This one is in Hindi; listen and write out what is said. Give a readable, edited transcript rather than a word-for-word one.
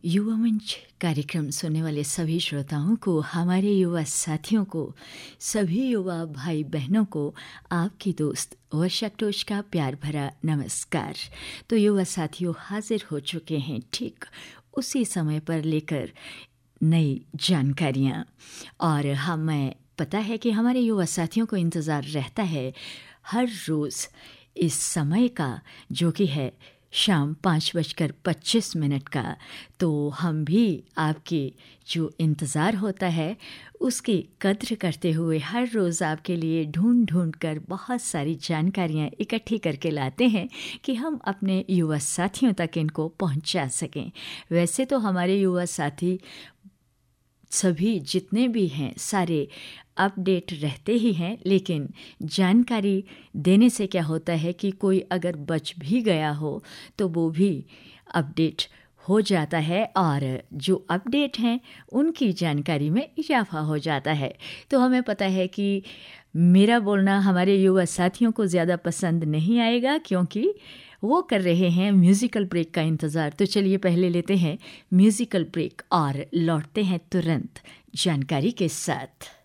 युवा मंच कार्यक्रम सुनने वाले सभी श्रोताओं को, हमारे युवा साथियों को, सभी युवा भाई बहनों को आपकी दोस्त वर्षा टोश का प्यार भरा नमस्कार। तो युवा साथियों हाजिर हो चुके हैं ठीक उसी समय पर लेकर नई जानकारियाँ। और हमें पता है कि हमारे युवा साथियों को इंतज़ार रहता है हर रोज़ इस समय का, जो कि है शाम 5:25 का। तो हम भी आपके जो इंतज़ार होता है उसकी कद्र करते हुए हर रोज़ आपके लिए ढूंढ कर बहुत सारी जानकारियाँ इकट्ठी करके लाते हैं कि हम अपने युवा साथियों तक इनको पहुंचा सकें। वैसे तो हमारे युवा साथी सभी जितने भी हैं सारे अपडेट रहते ही हैं, लेकिन जानकारी देने से क्या होता है कि कोई अगर बच भी गया हो तो वो भी अपडेट हो जाता है और जो अपडेट हैं उनकी जानकारी में इजाफा हो जाता है। तो हमें पता है कि मेरा बोलना हमारे युवा साथियों को ज़्यादा पसंद नहीं आएगा, क्योंकि वो कर रहे हैं म्यूज़िकल ब्रेक का इंतज़ार। तो चलिए पहले लेते हैं म्यूज़िकल ब्रेक और लौटते हैं तुरंत जानकारी के साथ।